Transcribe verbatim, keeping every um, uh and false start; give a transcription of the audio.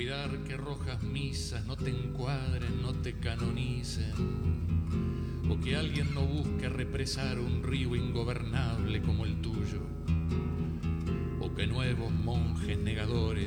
Cuidar que rojas misas no te encuadren, no te canonicen, o que alguien no busque represar un río ingobernable como el tuyo, o que nuevos monjes negadores